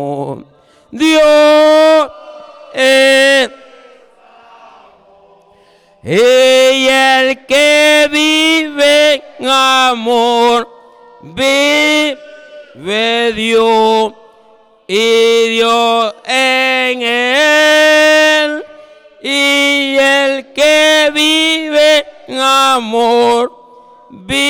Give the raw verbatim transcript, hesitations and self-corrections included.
Dios es y el que vive en amor vive Dios y Dios en él, y el que vive en amor vive